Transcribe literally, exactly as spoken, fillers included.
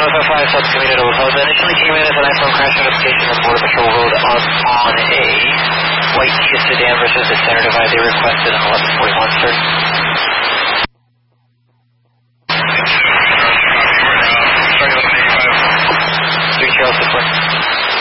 oh five, South Community Hotel. Initially came in as an iPhone crash notification on Border Patrol Road on, on a white Kia sedan versus the center divide. They requested an eleven forty-one, sir.